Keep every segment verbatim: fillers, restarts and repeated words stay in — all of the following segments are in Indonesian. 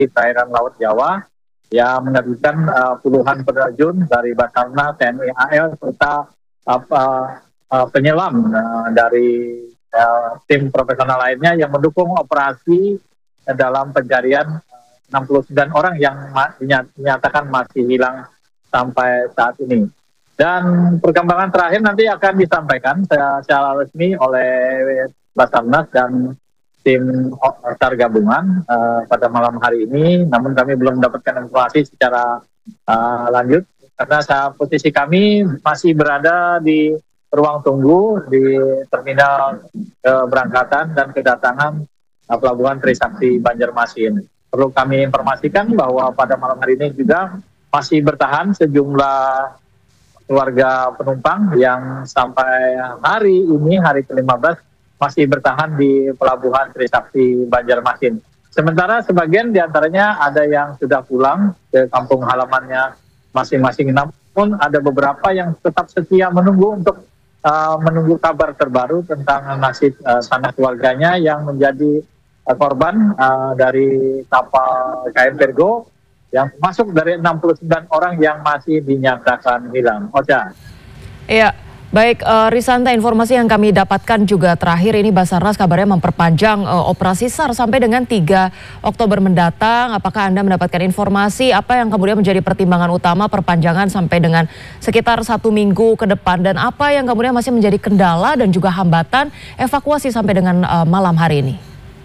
perairan Laut Jawa yang menerjunkan uh, puluhan penerjun dari Basarnas, T N I A L, serta uh, uh, penyelam uh, dari uh, tim profesional lainnya yang mendukung operasi uh, dalam pencarian uh, enam puluh sembilan orang yang ma- dinyatakan masih hilang sampai saat ini. Dan perkembangan terakhir nanti akan disampaikan secara resmi oleh Basarnas dan tim SAR gabungan uh, pada malam hari ini. Namun kami belum mendapatkan informasi secara uh, lanjut karena saat posisi kami masih berada di ruang tunggu di terminal keberangkatan dan kedatangan uh, Pelabuhan Trisakti Banjarmasin. Perlu kami informasikan bahwa pada malam hari ini juga masih bertahan sejumlah keluarga penumpang yang sampai hari ini, hari ke lima belas, masih bertahan di Pelabuhan Trisakti Banjarmasin. Sementara sebagian diantaranya ada yang sudah pulang ke kampung halamannya masing-masing, namun ada beberapa yang tetap setia menunggu untuk uh, menunggu kabar terbaru tentang nasib uh, sanak keluarganya yang menjadi uh, korban uh, dari kapal K M Virgo yang masuk dari enam puluh sembilan orang yang masih dinyatakan hilang. Ocha. Iya, baik uh, Risanta, informasi yang kami dapatkan juga terakhir ini Basarnas kabarnya memperpanjang uh, operasi SAR sampai dengan tiga Oktober mendatang. Apakah Anda mendapatkan informasi apa yang kemudian menjadi pertimbangan utama perpanjangan sampai dengan sekitar satu minggu ke depan, dan apa yang kemudian masih menjadi kendala dan juga hambatan evakuasi sampai dengan uh, malam hari ini?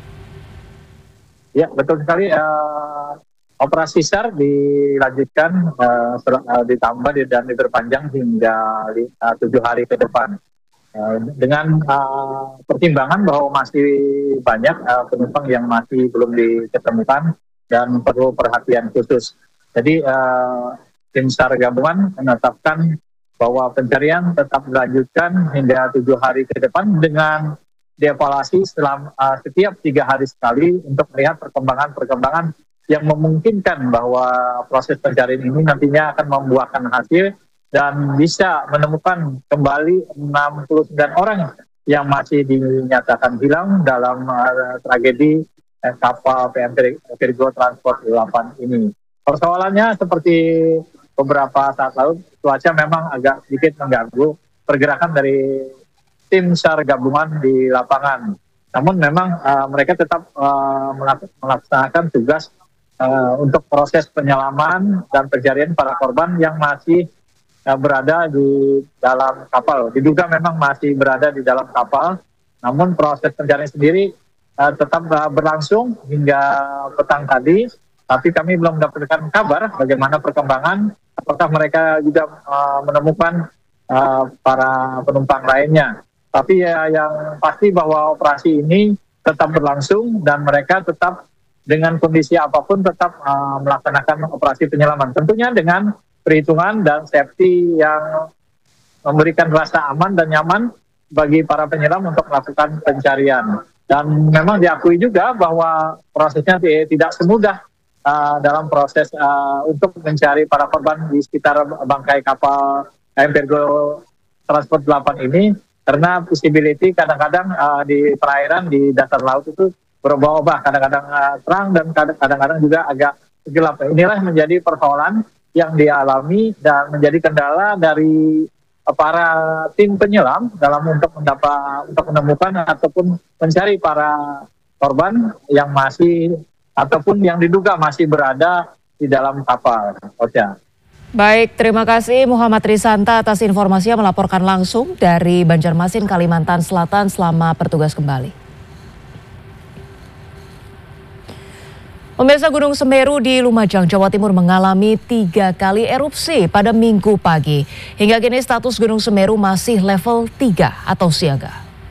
Ya, betul sekali. Uh... Operasi SAR dilanjutkan, uh, uh, ditambah dan diperpanjang hingga uh, tujuh hari ke depan. Uh, dengan uh, pertimbangan bahwa masih banyak uh, penumpang yang masih belum diketemukan dan perlu perhatian khusus. Jadi uh, tim SAR gabungan menetapkan bahwa pencarian tetap dilanjutkan hingga tujuh hari ke depan dengan dievaluasi selama uh, setiap tiga hari sekali untuk melihat perkembangan-perkembangan yang memungkinkan bahwa proses pencarian ini nantinya akan membuahkan hasil dan bisa menemukan kembali enam puluh sembilan orang yang masih dinyatakan hilang dalam uh, tragedi uh, kapal P M Virgo Transport delapan ini. Persoalannya seperti beberapa saat lalu, cuaca memang agak sedikit mengganggu pergerakan dari tim SAR gabungan di lapangan. Namun memang uh, mereka tetap uh, melaksanakan tugas Uh, untuk proses penyelaman dan pencarian para korban yang masih uh, berada di dalam kapal. Diduga memang masih berada di dalam kapal, namun proses pencarian sendiri uh, tetap uh, berlangsung hingga petang tadi, tapi kami belum mendapatkan kabar bagaimana perkembangan, apakah mereka juga uh, menemukan uh, para penumpang lainnya. Tapi ya, yang pasti bahwa operasi ini tetap berlangsung dan mereka tetap dengan kondisi apapun tetap uh, melaksanakan operasi penyelaman. Tentunya dengan perhitungan dan safety yang memberikan rasa aman dan nyaman bagi para penyelam untuk melakukan pencarian. Dan memang diakui juga bahwa prosesnya tidak semudah uh, dalam proses uh, untuk mencari para korban di sekitar bangkai kapal K M Virgo Transport delapan ini, karena visibility kadang-kadang uh, di perairan di dasar laut itu berubah-ubah, kadang-kadang uh, terang dan kadang-kadang juga agak gelap. Inilah menjadi persoalan yang dialami dan menjadi kendala dari uh, para tim penyelam dalam untuk mendapat untuk menemukan ataupun mencari para korban yang masih ataupun yang diduga masih berada di dalam kapal. Ocha. Baik, terima kasih Muhammad Risanta atas informasinya melaporkan langsung dari Banjarmasin, Kalimantan Selatan. Selamat bertugas kembali. Pemirsa, Gunung Semeru di Lumajang, Jawa Timur mengalami tiga kali erupsi pada Minggu pagi. Hingga kini status Gunung Semeru masih level tiga atau siaga.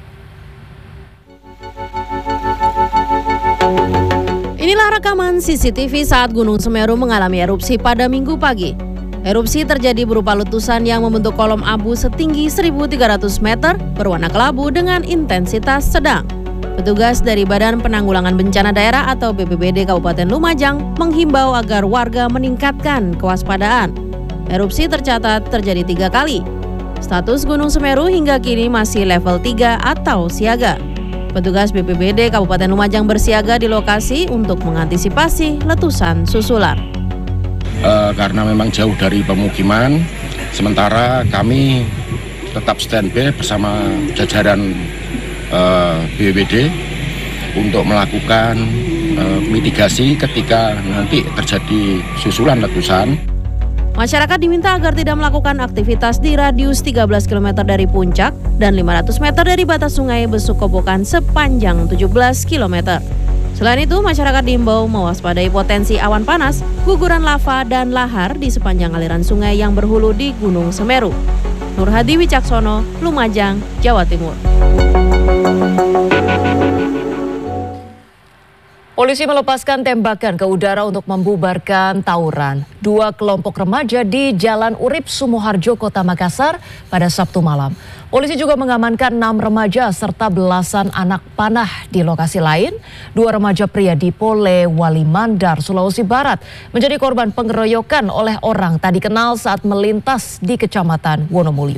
Inilah rekaman C C T V saat Gunung Semeru mengalami erupsi pada Minggu pagi. Erupsi terjadi berupa letusan yang membentuk kolom abu setinggi seribu tiga ratus meter berwarna kelabu dengan intensitas sedang. Petugas dari Badan Penanggulangan Bencana Daerah atau B P B D Kabupaten Lumajang menghimbau agar warga meningkatkan kewaspadaan. Erupsi tercatat terjadi tiga kali. Status Gunung Semeru hingga kini masih level tiga atau siaga. Petugas B P B D Kabupaten Lumajang bersiaga di lokasi untuk mengantisipasi letusan susulan. Uh, karena memang jauh dari pemukiman, sementara kami tetap standby bersama jajaran uh, B P B D untuk melakukan uh, mitigasi ketika nanti terjadi susulan letusan. Masyarakat diminta agar tidak melakukan aktivitas di radius tiga belas kilometer dari puncak dan lima ratus meter dari batas sungai Besuk-Kobokan sepanjang tujuh belas kilometer. Selain itu, masyarakat diimbau mewaspadai potensi awan panas, guguran lava, dan lahar di sepanjang aliran sungai yang berhulu di Gunung Semeru. Nur Hadi Wicaksono, Lumajang, Jawa Timur. Polisi melepaskan tembakan ke udara untuk membubarkan tawuran dua kelompok remaja di Jalan Urip, Sumoharjo, Kota Makassar pada Sabtu malam. Polisi juga mengamankan enam remaja serta belasan anak panah di lokasi lain. Dua remaja pria di Polewali Mandar, Sulawesi Barat menjadi korban pengeroyokan oleh orang tak dikenal saat melintas di Kecamatan Wonomulyo.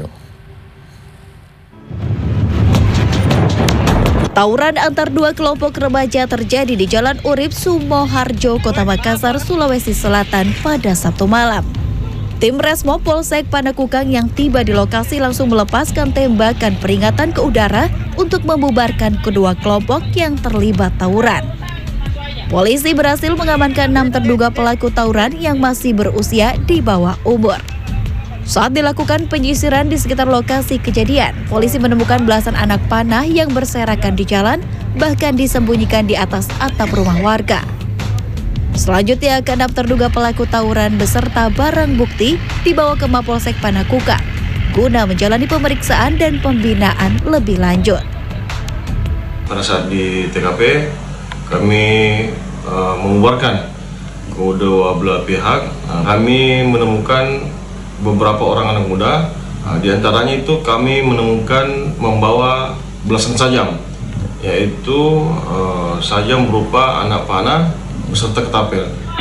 Tawuran antar dua kelompok remaja terjadi di Jalan Urip, Sumoharjo, Kota Makassar, Sulawesi Selatan pada Sabtu malam. Tim Resmo Polsek Panakukang yang tiba di lokasi langsung melepaskan tembakan peringatan ke udara untuk membubarkan kedua kelompok yang terlibat tawuran. Polisi berhasil mengamankan enam terduga pelaku tawuran yang masih berusia di bawah umur. Saat dilakukan penyisiran di sekitar lokasi kejadian, polisi menemukan belasan anak panah yang berserakan di jalan, bahkan disembunyikan di atas atap rumah warga. Selanjutnya, keenam terduga pelaku tawuran beserta barang bukti dibawa ke Mapolsek Panakukang guna menjalani pemeriksaan dan pembinaan lebih lanjut. Pada saat di T K P, kami uh, membubarkan kedua belah pihak. Nah, kami menemukan beberapa orang anak muda, nah, diantaranya itu kami menemukan membawa belasan sajam, yaitu uh, sajam berupa anak panah beserta ketapel.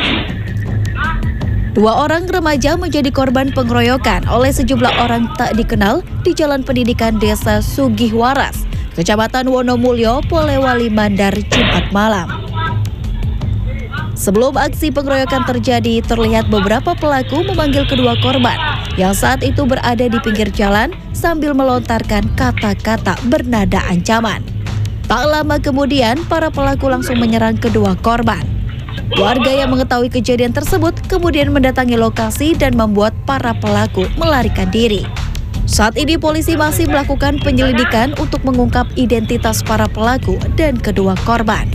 Dua orang remaja menjadi korban pengeroyokan oleh sejumlah orang tak dikenal di Jalan Pendidikan Desa Sugihwaras, Kecamatan Wonomulyo, Polewali Mandar, Jumat malam. Sebelum aksi pengeroyokan terjadi, terlihat beberapa pelaku memanggil kedua korban yang saat itu berada di pinggir jalan sambil melontarkan kata-kata bernada ancaman. Tak lama kemudian, para pelaku langsung menyerang kedua korban. Warga yang mengetahui kejadian tersebut kemudian mendatangi lokasi dan membuat para pelaku melarikan diri. Saat ini polisi masih melakukan penyelidikan untuk mengungkap identitas para pelaku dan kedua korban.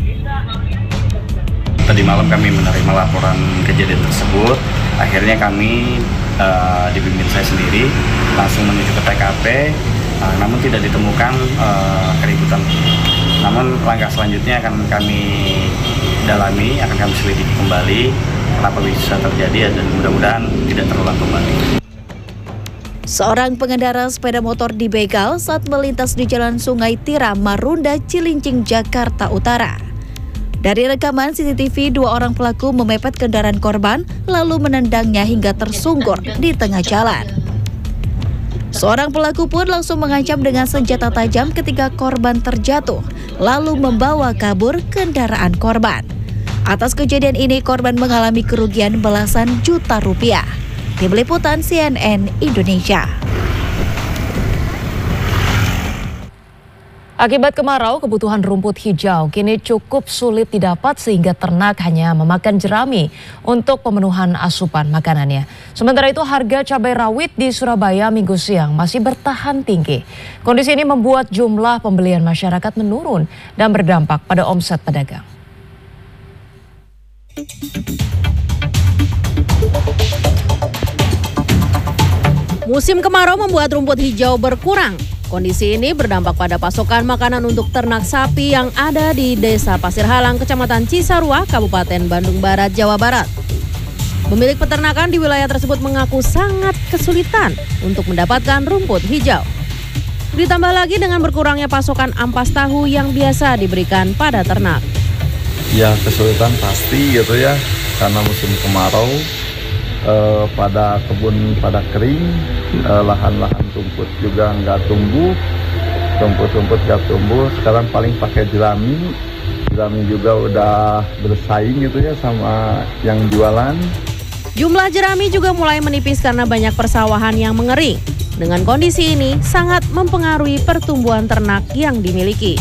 Tadi malam kami menerima laporan kejadian tersebut. Akhirnya kami uh, dibimbing saya sendiri langsung menuju ke T K P, uh, namun tidak ditemukan uh, keributan. Namun langkah selanjutnya akan kami dalami, akan kami selidiki kembali kenapa bisa terjadi dan mudah-mudahan tidak terulang kembali. Seorang pengendara sepeda motor dibegal saat melintas di Jalan Sungai Tiram, Marunda, Cilincing, Jakarta Utara. Dari rekaman C C T V, dua orang pelaku memepet kendaraan korban lalu menendangnya hingga tersungkur di tengah jalan. Seorang pelaku pun langsung mengancam dengan senjata tajam ketika korban terjatuh, lalu membawa kabur kendaraan korban. Atas kejadian ini, korban mengalami kerugian belasan juta rupiah. Tim Liputan C N N Indonesia. Akibat kemarau, kebutuhan rumput hijau kini cukup sulit didapat sehingga ternak hanya memakan jerami untuk pemenuhan asupan makanannya. Sementara itu harga cabai rawit di Surabaya minggu siang masih bertahan tinggi. Kondisi ini membuat jumlah pembelian masyarakat menurun dan berdampak pada omset pedagang. Musim kemarau membuat rumput hijau berkurang. Kondisi ini berdampak pada pasokan makanan untuk ternak sapi yang ada di Desa Pasir Halang, Kecamatan Cisarua, Kabupaten Bandung Barat, Jawa Barat. Pemilik peternakan di wilayah tersebut mengaku sangat kesulitan untuk mendapatkan rumput hijau. Ditambah lagi dengan berkurangnya pasokan ampas tahu yang biasa diberikan pada ternak. Ya, kesulitan pasti gitu ya, karena musim kemarau. Eh, pada kebun pada kering, eh, lahan-lahan rumput juga nggak tumbuh, rumput-rumput gak tumbuh, sekarang paling pakai jerami. Jerami juga udah bersaing gitu ya sama yang jualan. Jumlah jerami juga mulai menipis karena banyak persawahan yang mengering. Dengan kondisi ini sangat mempengaruhi pertumbuhan ternak yang dimiliki.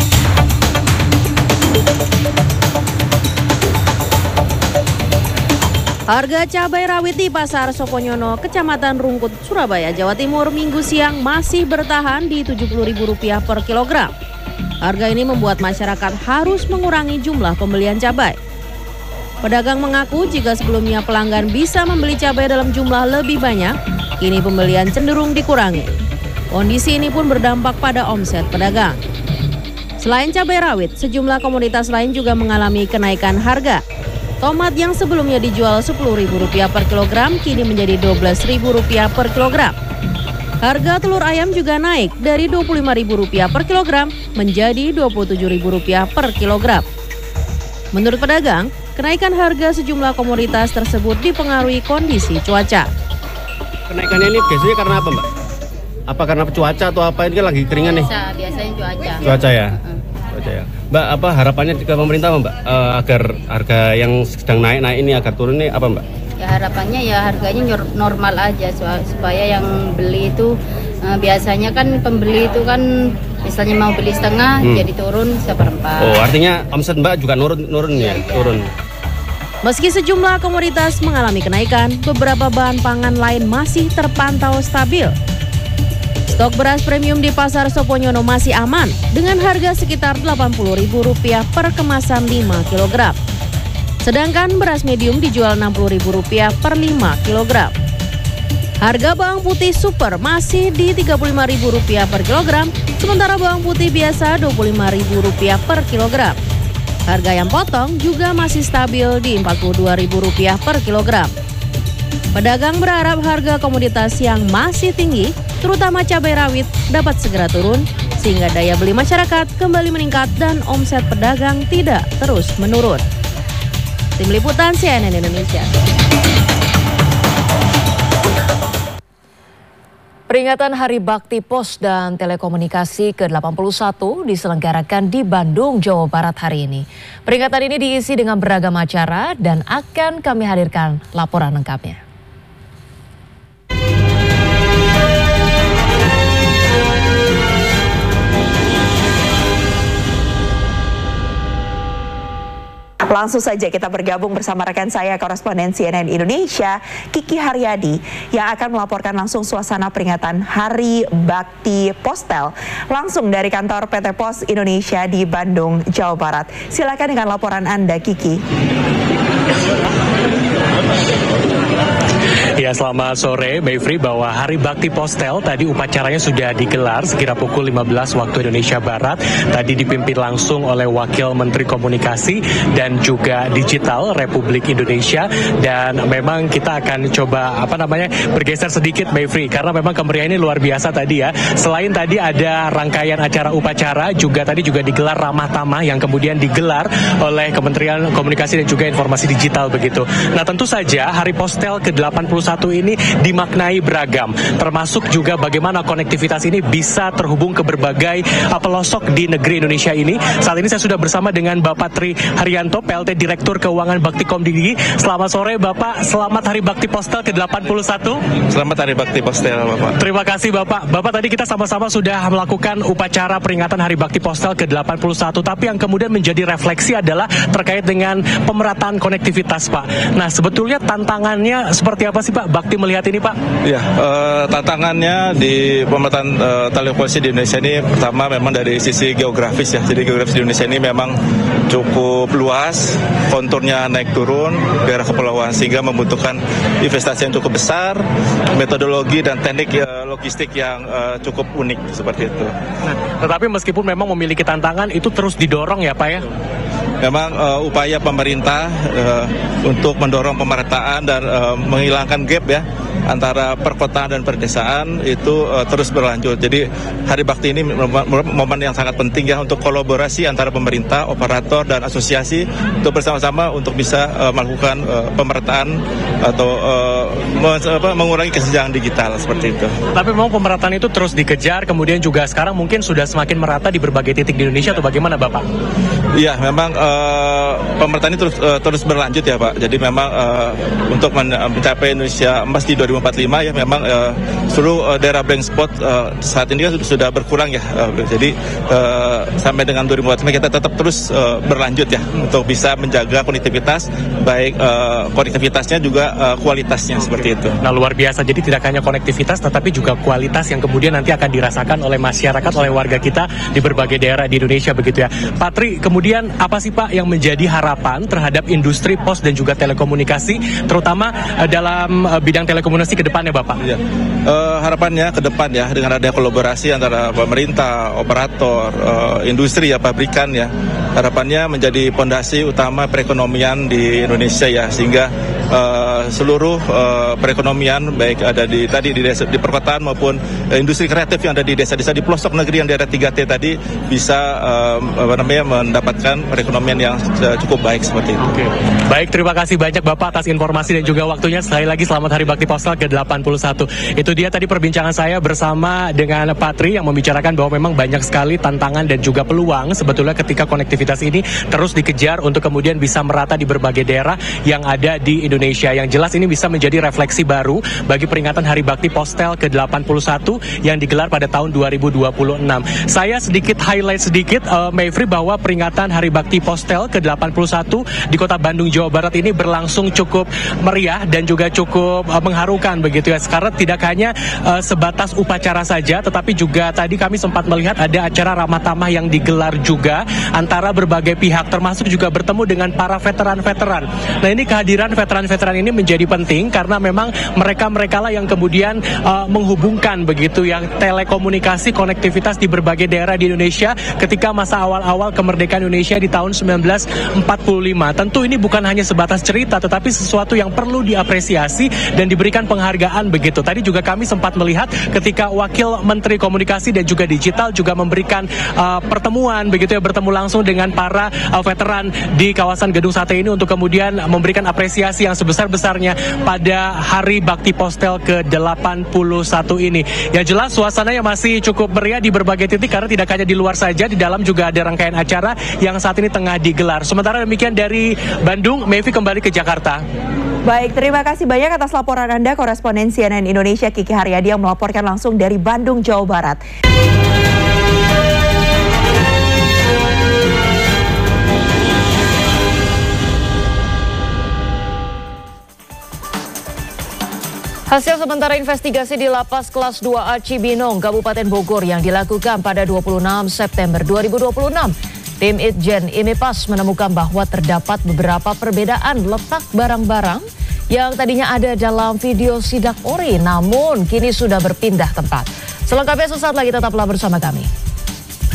Harga cabai rawit di Pasar Soponyono, Kecamatan Rungkut, Surabaya, Jawa Timur, Minggu siang masih bertahan di tujuh puluh ribu rupiah per kilogram. Harga ini membuat masyarakat harus mengurangi jumlah pembelian cabai. Pedagang mengaku jika sebelumnya pelanggan bisa membeli cabai dalam jumlah lebih banyak, kini pembelian cenderung dikurangi. Kondisi ini pun berdampak pada omset pedagang. Selain cabai rawit, sejumlah komoditas lain juga mengalami kenaikan harga. Tomat yang sebelumnya dijual sepuluh ribu rupiah per kilogram kini menjadi dua belas ribu rupiah per kilogram. Harga telur ayam juga naik dari dua puluh lima ribu rupiah per kilogram menjadi dua puluh tujuh ribu rupiah per kilogram. Menurut pedagang, kenaikan harga sejumlah komoditas tersebut dipengaruhi kondisi cuaca. Kenaikannya ini biasanya karena apa, Mbak? Apa karena cuaca atau apa? Ini kan lagi keringan nih. Biasa, biasanya cuaca. Cuaca ya? Hmm. Cuaca ya. Mbak, apa harapannya ke pemerintah, Mbak? Uh, agar harga yang sedang naik-naik ini agar turun ini apa, Mbak? Ya harapannya ya harganya normal aja supaya yang beli itu uh, biasanya kan pembeli itu kan misalnya mau beli setengah hmm. jadi turun seperempat. Oh, artinya omset Mbak juga nurun nurun ya, ya, ya. turun. Meski sejumlah komoditas mengalami kenaikan, beberapa bahan pangan lain masih terpantau stabil. Stok beras premium di Pasar Soponyono masih aman dengan harga sekitar delapan puluh ribu rupiah per kemasan lima kilogram. Sedangkan beras medium dijual enam puluh ribu rupiah per lima kilogram. Harga bawang putih super masih di tiga puluh lima ribu rupiah per kilogram, sementara bawang putih biasa dua puluh lima ribu rupiah per kilogram. Harga ayam potong juga masih stabil di empat puluh dua ribu rupiah per kilogram. Pedagang berharap harga komoditas yang masih tinggi, terutama cabai rawit, dapat segera turun sehingga daya beli masyarakat kembali meningkat dan omset pedagang tidak terus menurun. Tim Liputan C N N Indonesia. Peringatan Hari Bakti Pos dan Telekomunikasi ke delapan puluh satu diselenggarakan di Bandung, Jawa Barat hari ini. Peringatan ini diisi dengan beragam acara dan akan kami hadirkan laporan lengkapnya. Langsung saja kita bergabung bersama rekan saya koresponden C N N Indonesia, Kiki Haryadi, yang akan melaporkan langsung suasana peringatan Hari Bakti Postel langsung dari kantor P T Pos Indonesia di Bandung, Jawa Barat. Silakan dengan laporan Anda, Kiki. Ya, selamat sore, Mayfri, bahwa Hari Bakti Postel tadi upacaranya sudah digelar sekira pukul lima belas waktu Indonesia Barat. Tadi dipimpin langsung oleh Wakil Menteri Komunikasi dan juga Digital Republik Indonesia. Dan memang kita akan coba apa namanya bergeser sedikit, Mayfri, karena memang kemeriahan ini luar biasa tadi ya. Selain tadi ada rangkaian acara upacara, juga tadi juga digelar ramah tamah yang kemudian digelar oleh Kementerian Komunikasi dan juga Informasi Digital begitu. Nah, tentu saja Hari Postel ke delapan puluh satu ini dimaknai beragam, termasuk juga bagaimana konektivitas ini bisa terhubung ke berbagai pelosok di negeri Indonesia ini. Saat ini saya sudah bersama dengan Bapak Tri Haryanto, P L T Direktur Keuangan Baktikom D I G. Selamat sore Bapak, selamat Hari Bakti Postel ke delapan puluh satu. Selamat Hari Bakti Postel Bapak. Terima kasih Bapak. Bapak, tadi kita sama-sama sudah melakukan upacara peringatan Hari Bakti Postel ke delapan puluh satu, tapi yang kemudian menjadi refleksi adalah terkait dengan pemerataan konektivitas, Pak. Nah, sebetulnya tantangannya seperti apa sih Pak, Bakti melihat ini Pak? Ya, uh, tantangannya di pemerataan uh, telekomunikasi di Indonesia ini pertama memang dari sisi geografis ya. Jadi geografis di Indonesia ini memang cukup luas, konturnya naik turun, daerah kepulauan, sehingga membutuhkan investasi yang cukup besar, metodologi dan teknik uh, logistik yang uh, cukup unik seperti itu. Nah, tetapi meskipun memang memiliki tantangan, itu terus didorong ya Pak ya? memang uh, upaya pemerintah uh, untuk mendorong pemerataan dan uh, menghilangkan gap ya antara perkotaan dan perdesaan itu uh, terus berlanjut. Jadi Hari Bakti ini momen yang sangat penting ya untuk kolaborasi antara pemerintah, operator dan asosiasi untuk bersama-sama untuk bisa uh, melakukan uh, pemerataan atau uh, mengurangi kesenjangan digital seperti itu. Tapi memang pemerataan itu terus dikejar, kemudian juga sekarang mungkin sudah semakin merata di berbagai titik di Indonesia atau bagaimana Bapak? Iya, memang uh, pemerataan ini terus uh, terus berlanjut ya Pak. Jadi memang uh, untuk mencapai Indonesia Emas di dua ribu empat puluh lima ya memang uh, seluruh uh, daerah blank spot uh, saat ini kan sudah berkurang ya. Uh, jadi uh, sampai dengan dua ribu empat puluh lima kita tetap terus uh, berlanjut ya untuk bisa menjaga konektivitas, baik uh, konektivitasnya juga uh, kualitasnya seperti itu. Nah, luar biasa. Jadi tidak hanya konektivitas tetapi juga kualitas yang kemudian nanti akan dirasakan oleh masyarakat, oleh warga kita di berbagai daerah di Indonesia begitu ya. Pak Tri, kemudian apa sih Pak yang menjadi harapan terhadap industri pos dan juga telekomunikasi terutama uh, dalam uh, bidang telekomunikasi ke depannya Bapak? Ya. Uh, harapannya ke depan ya dengan adanya kolaborasi antara pemerintah, operator, uh, industri ya, pabrikan ya. Harapannya menjadi pondasi utama perekonomian di Indonesia ya, sehingga uh, seluruh uh, perekonomian baik ada di tadi di desa, di perkotaan maupun uh, industri kreatif yang ada di desa-desa di pelosok negeri yang daerah tiga T tadi bisa uh, apa namanya mendapatkan perekonomian yang uh, cukup baik seperti itu. Oke. Baik, terima kasih banyak Bapak atas informasi dan juga waktunya. Sekali lagi selamat Hari Bakti Postal ke delapan puluh satu. Itu dia tadi perbincangan saya bersama dengan Pak Tri yang membicarakan bahwa memang banyak sekali tantangan dan juga peluang sebetulnya ketika konektivitas ini terus dikejar untuk kemudian bisa merata di berbagai daerah yang ada di Indonesia. Yang jelas ini bisa menjadi refleksi baru bagi peringatan Hari Bakti Postal ke delapan puluh satu yang digelar pada tahun dua ribu dua puluh enam. Saya sedikit highlight sedikit uh, Mayfrey bahwa peringatan Hari Bakti Postal ke delapan puluh satu di Kota Bandung, Jawa Barat ini berlangsung cukup meriah dan juga cukup uh, mengharukan begitu ya. Karena tidak hanya uh, sebatas upacara saja, tetapi juga tadi kami sempat melihat ada acara ramah tamah yang digelar juga antara berbagai pihak, termasuk juga bertemu dengan para veteran-veteran. Nah, ini kehadiran veteran-veteran ini menjadi penting karena memang mereka-mereka lah yang kemudian uh, menghubungkan begitu ya telekomunikasi, konektivitas di berbagai daerah di Indonesia ketika masa awal-awal kemerdekaan Indonesia di tahun sembilan belas empat puluh lima. Tentu ini bukan hanya sebatas cerita, tetapi sesuatu yang perlu diapresiasi dan diberikan penghargaan begitu. Tadi juga kami sempat melihat ketika Wakil Menteri Komunikasi dan juga Digital juga memberikan uh, pertemuan begitu ya, bertemu langsung dengan para uh, veteran di kawasan Gedung Sate ini untuk kemudian memberikan apresiasi yang sebesar-besarnya pada Hari Bakti Postal ke delapan puluh satu ini. Yang jelas suasananya masih cukup meriah di berbagai titik karena tidak hanya di luar saja, di dalam juga ada rangkaian acara yang saat ini tengah digelar. Sementara demikian dari Bandung, Mayfrey kembali ke Jakarta. Baik, terima kasih banyak atas laporan Anda, koresponden C N N Indonesia Kiki Haryadi yang melaporkan langsung dari Bandung, Jawa Barat. Hasil sementara investigasi di Lapas Kelas dua A Cibinong, Kabupaten Bogor yang dilakukan pada dua puluh enam September dua ribu dua puluh enam. Tim Itjen IMIPAS menemukan bahwa terdapat beberapa perbedaan letak barang-barang yang tadinya ada dalam video sidak ori, namun kini sudah berpindah tempat. Selengkapnya sesaat lagi, tetaplah bersama kami.